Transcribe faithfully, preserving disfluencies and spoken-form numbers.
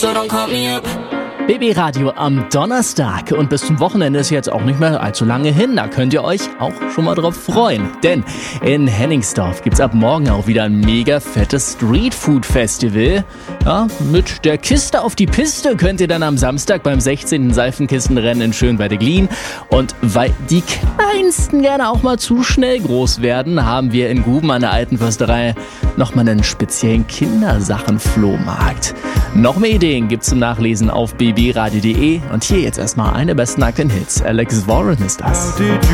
so don't call me up. B B Radio am Donnerstag und bis zum Wochenende ist jetzt auch nicht mehr allzu lange hin. Da könnt ihr euch auch schon mal drauf freuen. Denn in Hennigsdorf gibt's ab morgen auch wieder ein mega fettes Streetfood-Festival. Ja, mit der Kiste auf die Piste könnt ihr dann am Samstag beim sechzehnten Seifenkistenrennen in Schönweide-Glien. Und weil die Kleinsten gerne auch mal zu schnell groß werden, haben wir in Guben an der Alten Försterei nochmal einen speziellen Kindersachen-Flohmarkt. Noch mehr Ideen gibt's zum Nachlesen auf b b radio punkt d e und hier jetzt erstmal eine besten aktuellen Hits. Alex Warren ist das.